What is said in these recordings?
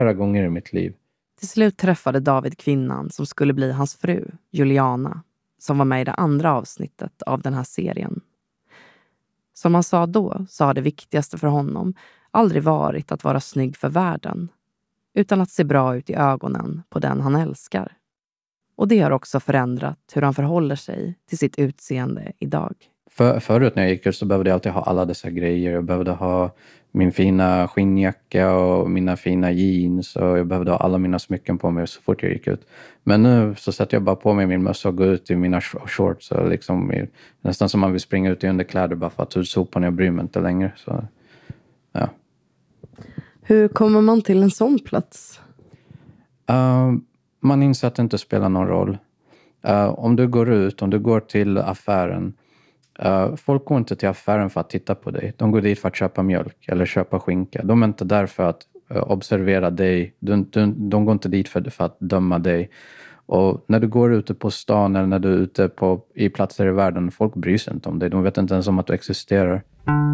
flera gånger i mitt liv. Till slut träffade David kvinnan som skulle bli hans fru, Juliana, som var med i det andra avsnittet av den här serien. Som han sa då, så har det viktigaste för honom aldrig varit att vara snygg för världen, utan att se bra ut i ögonen på den han älskar. Och det har också förändrat hur han förhåller sig till sitt utseende idag. Förut när jag gick ut så behövde jag alltid ha alla dessa grejer. Jag behövde ha min fina skinnjacka och mina fina jeans. Och jag behövde ha alla mina smycken på mig så fort jag gick ut. Men nu så sätter jag bara på mig min mössa och går ut i mina shorts. Och liksom nästan som man vill springa ut i underkläder bara för att utsopa. Jag bryr mig inte längre. Så, ja. Hur kommer man till en sån plats? Man inser att det inte spelar någon roll. Om du går till affären. Folk går inte till affären för att titta på dig. De går dit för att köpa mjölk eller köpa skinka. De är inte där för att observera dig. De går inte dit för att döma dig. Och när du går ute på stan eller när du är ute i platser i världen, folk bryr sig inte om dig. De vet inte ens om att du existerar.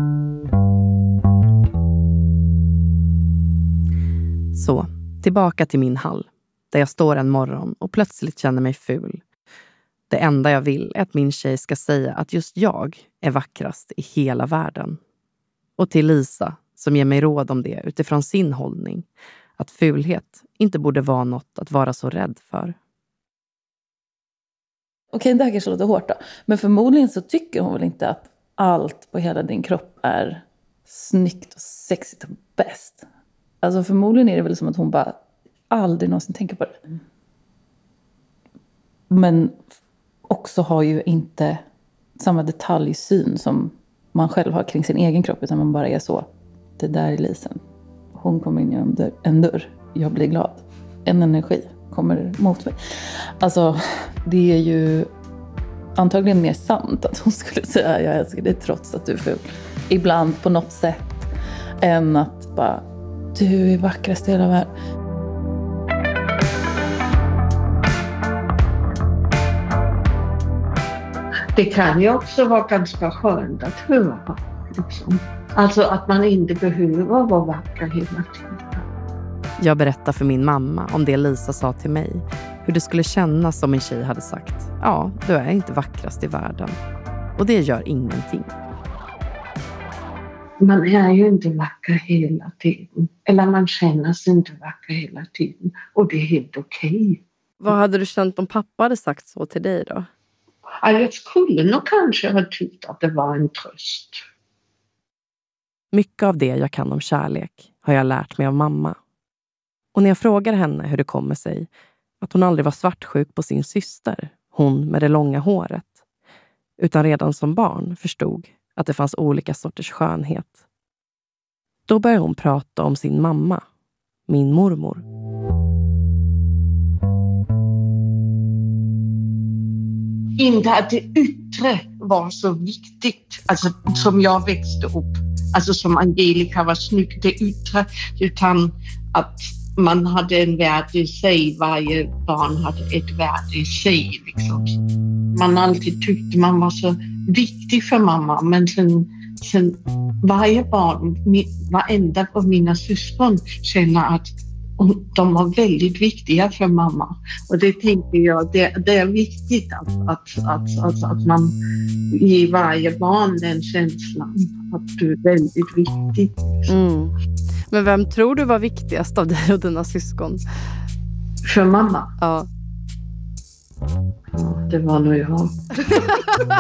Så, tillbaka till min hall. Där jag står en morgon och plötsligt känner mig ful. Det enda jag vill är att min tjej ska säga att just jag är vackrast i hela världen. Och till Lisa, som ger mig råd om det utifrån sin hållning. Att fulhet inte borde vara något att vara så rädd för. Okej, det här kanske låter hårt då. Men förmodligen så tycker hon väl inte att allt på hela din kropp är snyggt och sexigt och bäst. Alltså förmodligen är det väl som att hon bara aldrig någonsin tänker på det. Men också har ju inte samma detaljsyn som man själv har kring sin egen kropp. Utan man bara är så. Det där är Lisen. Hon kommer in genom en dörr. Jag blir glad. En energi kommer mot mig. Alltså det är ju antagligen mer sant att hon skulle säga jag älskar dig trots att du är ful. Ibland på något sätt. Än att bara du är vackrast i hela världen. Det kan ju också vara ganska skönt att höra. Liksom. Alltså att man inte behöver vara vacker hela tiden. Jag berättar för min mamma om det Lisa sa till mig. Hur det skulle kännas om en tjej hade sagt ja, du är inte vackrast i världen. Och det gör ingenting. Man är ju inte vacker hela tiden. Eller man känner sig inte vacker hela tiden. Och det är helt okej. Vad hade du känt om pappa hade sagt så till dig då? Jag skulle nog kanske ha tyckt att det var en tröst. Mycket av det jag kan om kärlek har jag lärt mig av mamma. Och när jag frågar henne hur det kommer sig att hon aldrig var svartsjuk på sin syster, hon med det långa håret, utan redan som barn förstod att det fanns olika sorters skönhet. Då började hon prata om sin mamma, min mormor. Inte att det yttre var så viktigt, alltså som jag växte upp. Alltså som Angelica var snygg, det yttre, utan att man hade en värde i sig, varje barn hade ett värde i sig. Liksom. Man alltid tyckte man var så viktig för mamma, men sen varje barn, varenda av mina syskon känner att de var väldigt viktiga för mamma. Och det tänker jag, det är viktigt att man ger varje barn den känslan att du är väldigt viktig. Mm. Men vem tror du var viktigast av dig och dina syskon? För mamma? Ja. Det var nog jag.